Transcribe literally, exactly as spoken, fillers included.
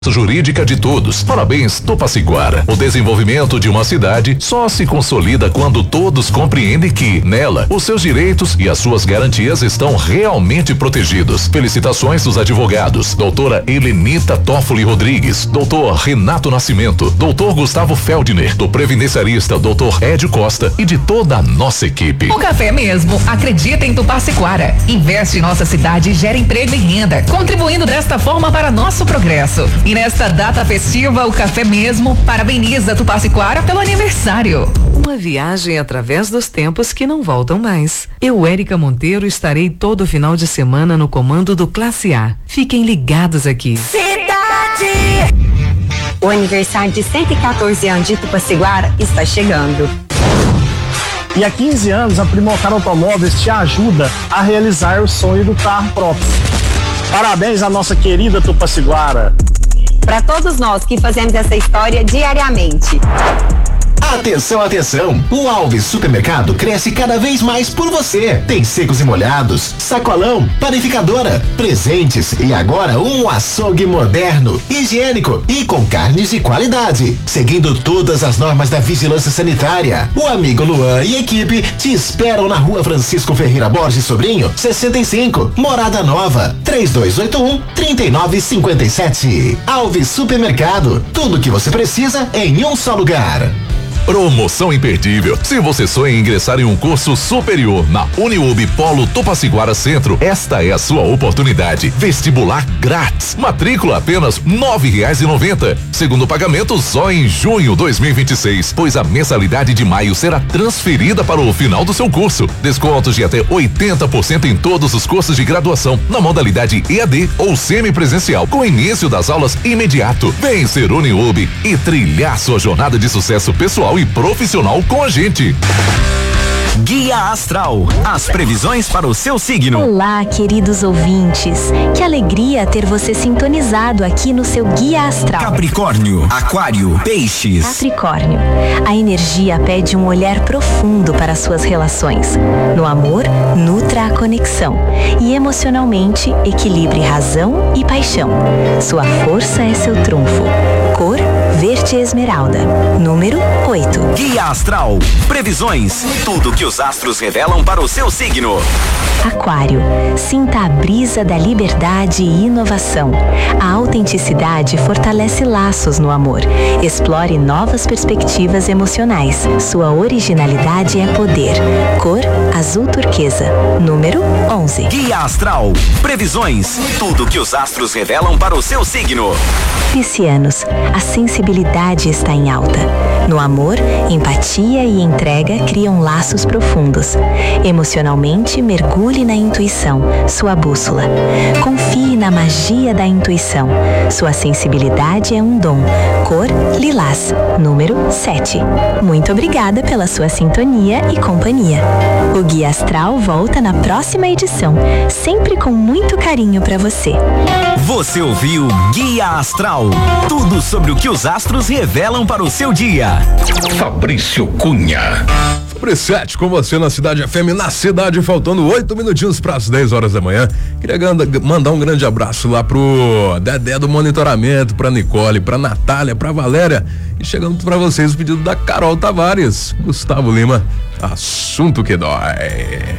Jurídica de todos. Parabéns, Tupaciguara. O desenvolvimento de uma cidade só se consolida quando todos compreendem que, nela, os seus direitos e as suas garantias estão realmente protegidos. Felicitações dos advogados, doutora Helenita Toffoli Rodrigues, doutor Renato Nascimento, doutor Gustavo Feldner, do previdenciarista doutor Ed Costa e de toda a nossa equipe. O Café Mesmo acredita em Tupaciguara. Investe em nossa cidade e gera emprego e renda, contribuindo desta forma para nosso progresso. E nesta data festiva, o Café Mesmo parabeniza Tupaciguara pelo aniversário. Uma viagem através dos tempos que não voltam mais. Eu, Érica Monteiro, estarei todo final de semana no comando do Classe A. Fiquem ligados aqui. Cidade! O aniversário de cento e quatorze anos de Tupaciguara está chegando. E há quinze anos, a Primocar Automóveis te ajuda a realizar o sonho do carro próprio. Parabéns à nossa querida Tupaciguara. Para todos nós que fazemos essa história diariamente. Atenção, atenção! O Alves Supermercado cresce cada vez mais por você. Tem secos e molhados, sacolão, panificadora, presentes e agora um açougue moderno, higiênico e com carnes de qualidade. Seguindo todas as normas da vigilância sanitária. O amigo Luan e equipe te esperam na Rua Francisco Ferreira Borges Sobrinho, sessenta e cinco, Morada Nova, três dois oito um, três nove cinco sete. Alves Supermercado, tudo que você precisa em um só lugar. Promoção imperdível. Se você sonha em ingressar em um curso superior na Uniub Polo Tupaciguara Centro, esta é a sua oportunidade. Vestibular grátis. Matrícula apenas nove reais e noventa. Segundo pagamento só em junho dois mil e vinte e seis, pois a mensalidade de maio será transferida para o final do seu curso. Descontos de até oitenta por cento em todos os cursos de graduação na modalidade E A D ou semipresencial, com início das aulas imediato. Vem ser Uniub e trilhar sua jornada de sucesso pessoal e profissional com a gente. Guia Astral, as previsões para o seu signo. Olá, queridos ouvintes. Que alegria ter você sintonizado aqui no seu Guia Astral. Capricórnio, Aquário, Peixes. Capricórnio, a energia pede um olhar profundo para suas relações. No amor, nutra a conexão e emocionalmente equilibre razão e paixão. Sua força é seu trunfo. Cor verde esmeralda. Número oito. Guia Astral, previsões, tudo que os astros revelam para o seu signo. Aquário, sinta a brisa da liberdade e inovação. A autenticidade fortalece laços no amor. Explore novas perspectivas emocionais. Sua originalidade é poder. Cor azul turquesa. Número onze. Guia Astral, previsões, tudo que os astros revelam para o seu signo. Piscianos, a sensibilidade está em alta. No amor, empatia e entrega criam laços profundos. Emocionalmente, mergulhe na intuição, sua bússola. Confie na magia da intuição. Sua sensibilidade é um dom. Cor lilás. Número sete. Muito obrigada pela sua sintonia e companhia. O Guia Astral volta na próxima edição, sempre com muito carinho para você. Você ouviu Guia Astral, tudo sobre o que os astros revelam para o seu dia. Fabrício Cunha. Sobre sete com você na Cidade F M, na cidade, faltando oito minutinhos para as dez horas da manhã. Queria mandar um grande abraço lá pro Dedé do Monitoramento, pra Nicole, pra Natália, pra Valéria. E chegando para vocês o pedido da Carol Tavares. Gustavo Lima, assunto que dói.